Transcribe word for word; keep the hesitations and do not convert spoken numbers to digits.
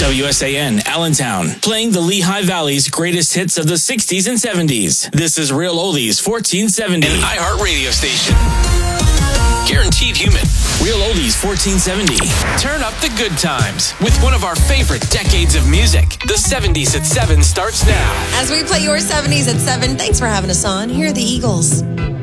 W S A N, Allentown, playing the Lehigh Valley's greatest hits of the sixties and seventies. This is Real Oldies fourteen seventy. An iHeart radio station. Guaranteed human. Real Oldies fourteen seventy. Turn up the good times with one of our favorite decades of music. The seventies at seven starts now. As we play your seventies at seven, thanks for having us on. Here are the Eagles.